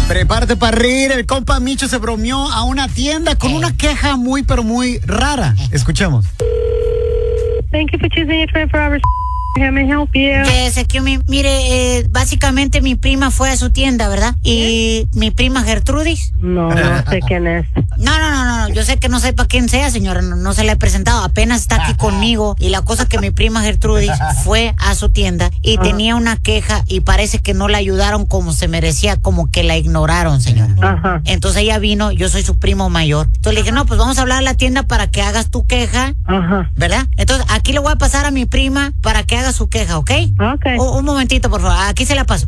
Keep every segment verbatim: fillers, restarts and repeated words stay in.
Prepárate para reír. El compa Micho se bromeó a una tienda con una queja muy, pero muy rara. Escuchemos. Thank you for choosing your twenty-four hours. How may I help you? Yes, que mi, mire, eh, básicamente mi prima fue a su tienda, ¿verdad? Y mi prima Gertrudis. No, no sé quién es. No, no, no, no, yo sé que no sepa quién sea, señora, no, no se la he presentado, apenas está aquí conmigo. Y la cosa es que mi prima Gertrudis fue a su tienda y Ajá. tenía una queja y parece que no la ayudaron como se merecía, como que la ignoraron, señora. Ajá. Entonces ella vino, yo soy su primo mayor. Entonces le dije, no, pues vamos a hablar a la tienda para que hagas tu queja, Ajá. ¿verdad? Entonces aquí le voy a pasar a mi prima para que haga su queja, ¿ok? Ok. O- un momentito, por favor, aquí se la paso.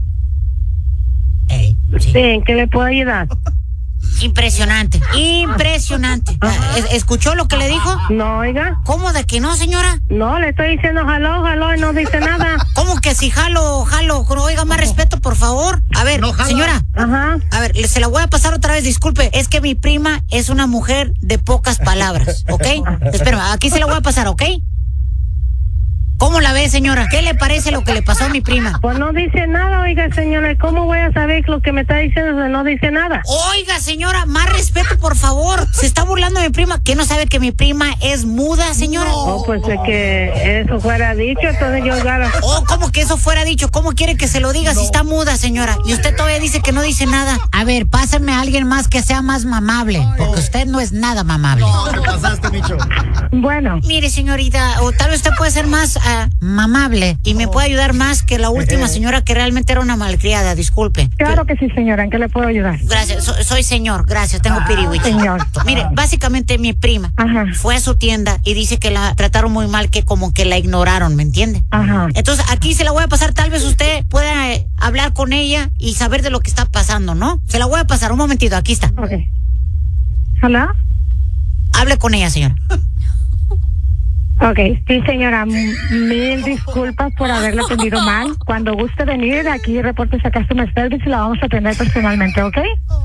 Ey, sí. Sí, ¿en qué le puedo ayudar? Impresionante, impresionante. ¿Es- ¿Escuchó lo que le dijo? No, oiga. ¿Cómo de que no, señora? No, le estoy diciendo jaló, jaló y no dice nada. ¿Cómo que si jalo, jalo? Oiga, más respeto, por favor. A ver, señora. Ajá. A ver, le- se la voy a pasar otra vez, disculpe. Es que mi prima es una mujer de pocas palabras, ¿ok? Espérame, aquí se la voy a pasar, ¿ok? ¿Cómo la ve, señora? ¿Qué le parece lo que le pasó a mi prima? Pues no dice nada, oiga, señora. ¿Cómo voy a saber lo que me está diciendo si no dice nada? Oiga, señora, más respeto, por favor. Se está burlando de mi prima. ¿Qué no sabe que mi prima es muda, señora? Oh, pues es que eso fuera dicho, entonces yo agarro. Oh, ¿cómo que eso fuera dicho? ¿Cómo quiere que se lo diga si está muda, señora? Y usted todavía dice que no dice nada. A ver, pásame a alguien más que sea más mamable, porque usted no es nada mamable. No, te pasaste, Micho. Bueno, Mire, señorita, o tal vez usted puede ser más ah, mamable y me puede ayudar más que la última señora que realmente era una malcriada, disculpe. claro que sí, señora. ¿En qué le puedo ayudar? Gracias, so- soy señor, gracias, tengo pirihuichi. Señor. Mire, básicamente mi prima Ajá. fue a su tienda y dice que la trataron muy mal, que como que la ignoraron, ¿me entiende? Ajá. Entonces aquí se la voy a pasar, tal vez usted pueda eh, hablar con ella y saber de lo que está pasando, ¿no? Se la voy a pasar, un momentito, aquí está. Ok. ¿Hola? Hable con ella, señora. Ok, sí, señora. M- Mil disculpas por haberla atendido mal. Cuando guste venir, aquí reportes a Customer Service y la vamos a atender personalmente, ¿ok?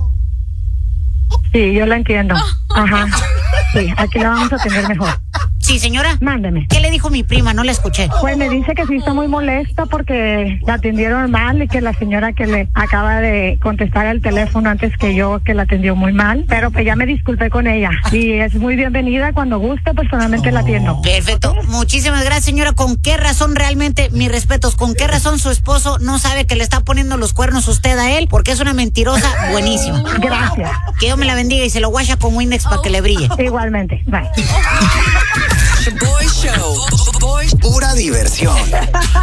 Sí, yo la entiendo. Ajá. Sí, aquí la vamos a atender mejor. Sí, señora. Mándeme. ¿Qué le dijo mi prima? No la escuché. Pues me dice que sí está muy molesta porque la atendieron mal y que la señora que le acaba de contestar el teléfono antes que yo, que la atendió muy mal, pero pues ya me disculpé con ella y es muy bienvenida. Cuando guste, personalmente la atiendo. Perfecto. Muchísimas gracias, señora. ¿Con qué razón realmente, mis respetos, con qué razón su esposo no sabe que le está poniendo los cuernos usted a él? Porque es una mentirosa buenísima. Gracias. Que Dios me la bendiga y se lo guacha con Windex para que le brille. Igualmente. Bye. The Boy Show. Boy Pura diversión.